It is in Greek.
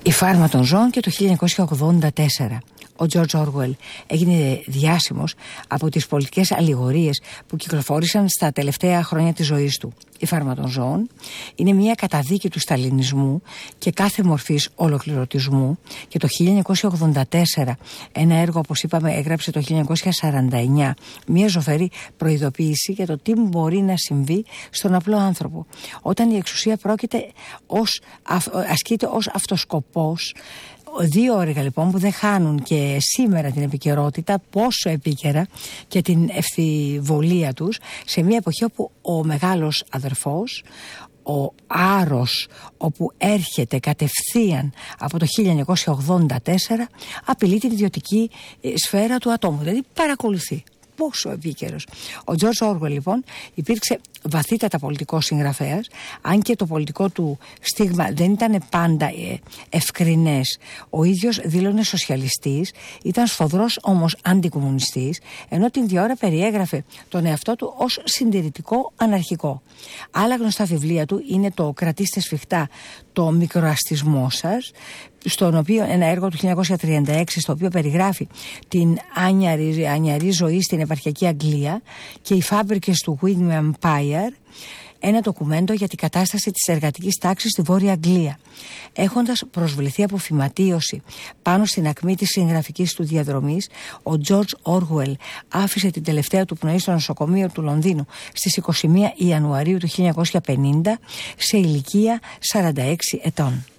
Η φάρμα των ζώων και το 1984. Ο George Orwell έγινε διάσημος από τις πολιτικές αλληγορίες που κυκλοφόρησαν στα τελευταία χρόνια της ζωής του. Η φάρμα των ζώων είναι μια καταδίκη του σταλινισμού και κάθε μορφής ολοκληρωτισμού, και το 1984 ένα έργο, όπως είπαμε, έγραψε το 1949 μια ζωφερή προειδοποίηση για το τι μπορεί να συμβεί στον απλό άνθρωπο όταν η εξουσία ασκείται ως αυτοσκοπός. 2 έργα λοιπόν που δεν χάνουν και σήμερα την επικαιρότητα, πόσο επίκαιρα, και την ευθυβολία τους σε μια εποχή όπου ο μεγάλος αδερφός, ο Άρος, όπου έρχεται κατευθείαν από το 1984, απειλεί την ιδιωτική σφαίρα του ατόμου, δηλαδή παρακολουθεί. Πόσο επίκαιρος. Ο George Orwell λοιπόν υπήρξε βαθύτατα πολιτικός συγγραφέας, αν και το πολιτικό του στίγμα δεν ήταν πάντα ευκρινές. Ο ίδιος δήλωνε σοσιαλιστής, ήταν σφοδρός όμως αντικομμουνιστής, ενώ την ίδια ώρα περιέγραφε τον εαυτό του ως συντηρητικό αναρχικό. Άλλα γνωστά βιβλία του είναι το «Κρατήστε σφιχτά το μικροαστισμό σας», στον οποίο, ένα έργο του 1936, στο οποίο περιγράφει την άνιαρη ζωή στην επαρχιακή Αγγλία, και οι φάμπρικες του Windham Empire, ένα ντοκουμέντο για την κατάσταση της εργατικής τάξης στη Βόρεια Αγγλία. Έχοντας προσβληθεί από φυματίωση πάνω στην ακμή της συγγραφικής του διαδρομής, ο George Orwell άφησε την τελευταία του πνοή στο νοσοκομείο του Λονδίνου στις 21 Ιανουαρίου του 1950 σε ηλικία 46 ετών.